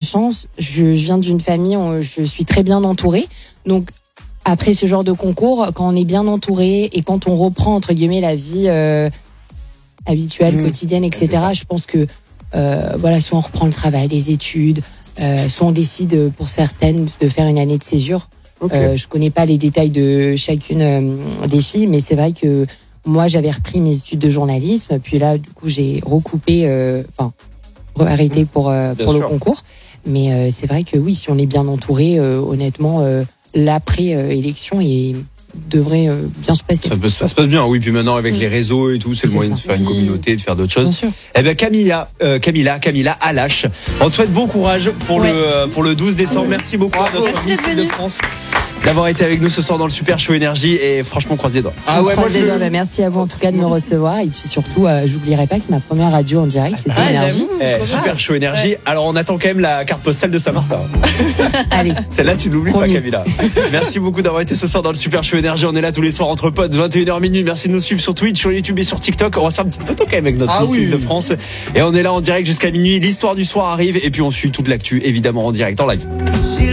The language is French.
chance. Je viens d'une famille où je suis très bien entourée. Donc, après ce genre de concours, quand on est bien entouré et quand on reprend, entre guillemets, la vie habituelle, quotidienne, etc., je pense que, soit on reprend le travail, les études, soit on décide pour certaines de faire une année de césure. Je connais pas les détails de chacune des filles, mais c'est vrai que moi, j'avais repris mes études de journalisme, puis là, du coup, j'ai recoupé, arrêté pour le concours. Mais c'est vrai que oui, si on est bien entouré, honnêtement, l'après-élection devrait bien se passer. Ça se passe bien, oui. Puis maintenant, avec les réseaux et tout, c'est le moyen de faire une communauté, de faire d'autres choses. Bien sûr. Eh bien, Camilla Alache, on te souhaite bon courage pour le 12 décembre. Merci beaucoup à notre Miss de France d'avoir été avec nous ce soir dans le Super Show Énergie et franchement croise les doigts. Merci à vous en tout cas de me recevoir et puis surtout j'oublierai pas que ma première radio en direct c'était Énergie. Super Show Énergie. Alors on attend quand même la carte postale de Saint-Martin. Allez. Celle-là tu l'oublies pas, Camilla. Merci beaucoup d'avoir été ce soir dans le Super Show Énergie. On est là tous les soirs entre potes 21h minuit. Merci de nous suivre sur Twitch, sur YouTube et sur TikTok. On va se faire une petite photo quand même avec notre Miss de France et on est là en direct jusqu'à minuit. L'histoire du soir arrive et puis on suit toute l'actu évidemment en direct en live.